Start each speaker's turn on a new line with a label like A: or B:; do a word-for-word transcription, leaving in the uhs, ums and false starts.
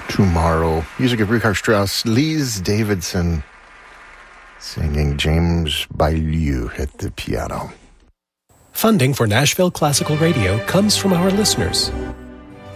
A: Tomorrow. Music of Richard Strauss, Lise Davidson singing, James Baillieu at the piano.
B: Funding for Nashville Classical Radio comes from our listeners.